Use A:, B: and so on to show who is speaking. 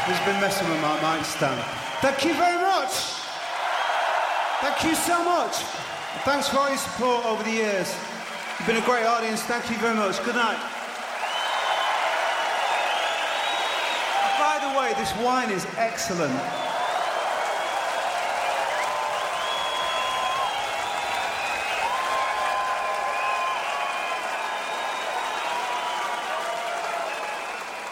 A: who's been messing with my mic stand. Thank you very much. Thank you so much. Thanks for all your support over the years. You've been a great audience. Thank you very much. Good night. By the way, this wine is excellent.